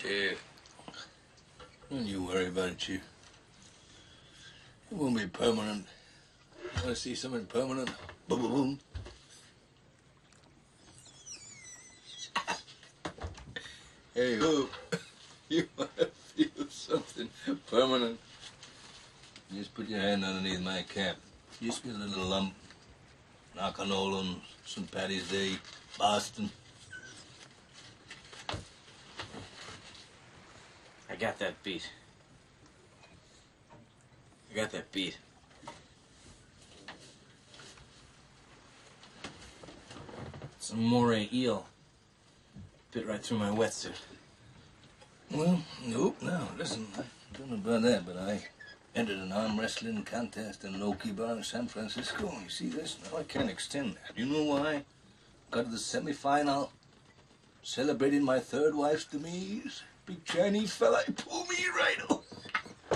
Yeah. Don't you worry about it, Chief. It won't be permanent. You want to see something permanent? Boom, boom, boom. Hey, hope. You want to feel something permanent? Just put your hand underneath my cap. Just get a little lump. Knock on Nolan, St. Paddy's Day, Boston. I got that beat. Some moray eel. Bit right through my wetsuit. Well, nope, no, listen, I don't know about that, but I entered an arm wrestling contest in an Oki bar in San Francisco. You see this? Now I can't extend that. You know why? Got to the semi-final, celebrating my third wife's demise. Big Chinese fella, he pulled me right over.